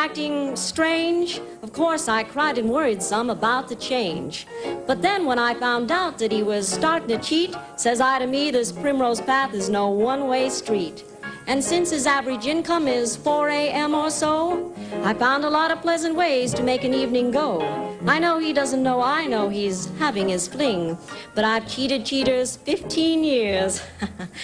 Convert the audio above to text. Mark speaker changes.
Speaker 1: acting strange. Of course, I cried and worried some about the change. But then when I found out that he was starting to cheat, says I to me, this primrose path is no one-way street. And since his average income is 4 a.m. or so, I found a lot of pleasant ways to make an evening go. I know he doesn't know I know he's having his fling, but I've cheated cheaters 15 years.